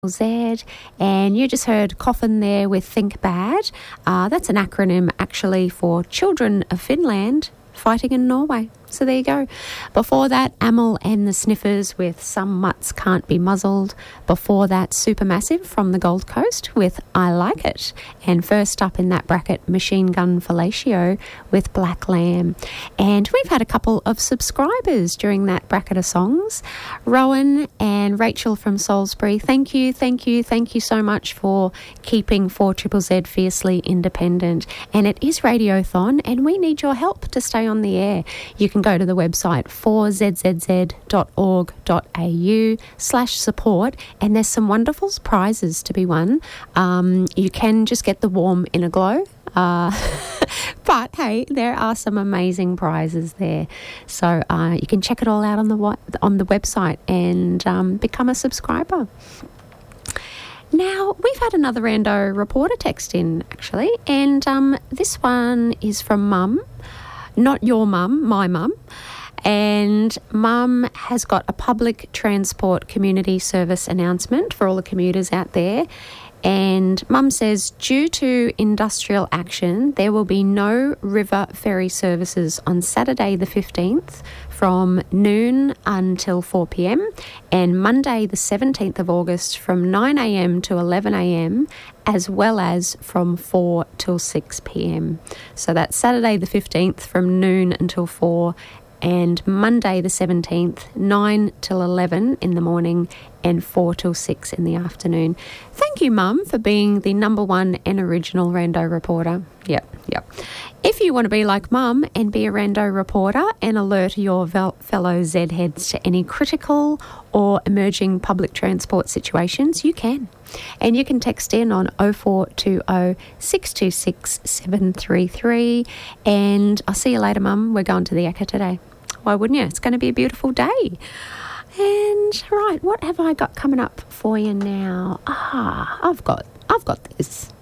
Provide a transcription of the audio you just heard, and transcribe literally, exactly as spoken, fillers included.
Z, and you just heard Coffin there with Think Bad. Uh, that's an acronym actually for Children of Finland Fighting in Norway. So there you go. Before that, Amel and the Sniffers with Some Mutts Can't Be Muzzled. Before that, Supermassive from the Gold Coast with I Like It. And first up in that bracket, Machine Gun Fellatio with Black Lamb. And we've had a couple of subscribers during that bracket of songs. Rowan and Rachel from Salisbury, thank you, thank you, thank you so much for keeping four Z Z Z fiercely independent. And it is Radiothon, and we need your help to stay on the air. You can go to the website four z z z dot org dot a u slash support, and there's some wonderful prizes to be won. Um, you can just get the warm inner glow. Uh, but hey, there are some amazing prizes there. So uh, you can check it all out on the on the website and um, become a subscriber. Now, we've had another rando reporter text in, actually, and um, this one is from Mum. Not your mum, my mum. And Mum has got a public transport community service announcement for all the commuters out there. And Mum says, due to industrial action, there will be no river ferry services on Saturday the fifteenth from noon until four p.m. and Monday the seventeenth of August from nine a.m. to eleven a.m. as well as from four till six p.m. So that's Saturday the fifteenth from noon until four, and Monday the seventeenth, nine till eleven in the morning and four till six in the afternoon. Thank you, Mum, for being the number one and original rando reporter. Yep, yep. If you want to be like Mum and be a rando reporter and alert your vel- fellow Z-heads to any critical or emerging public transport situations, you can. And you can text in on oh four two oh, six two six, seven three three. And I'll see you later, Mum. We're going to the Ekka today. Why wouldn't you? It's going to be a beautiful day. And right, what have I got coming up for you now? Ah, I've got, I've got this.